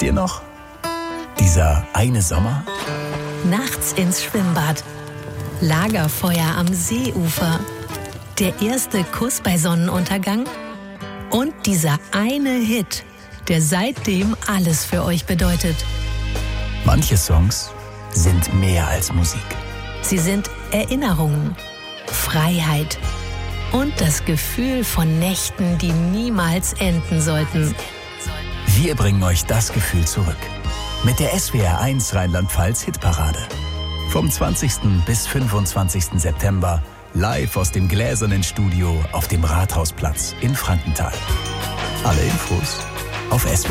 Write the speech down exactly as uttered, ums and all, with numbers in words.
Wisst ihr noch? Dieser eine Sommer? Nachts ins Schwimmbad. Lagerfeuer am Seeufer. Der erste Kuss bei Sonnenuntergang. Und dieser eine Hit, der seitdem alles für euch bedeutet. Manche Songs sind mehr als Musik. Sie sind Erinnerungen, Freiheit und das Gefühl von Nächten, die niemals enden sollten. Wir bringen euch das Gefühl zurück. Mit der S W R eins Rheinland-Pfalz Hitparade. Vom zwanzigsten bis fünfundzwanzigsten September live aus dem gläsernen Studio auf dem Rathausplatz in Frankenthal. Alle Infos auf S W R.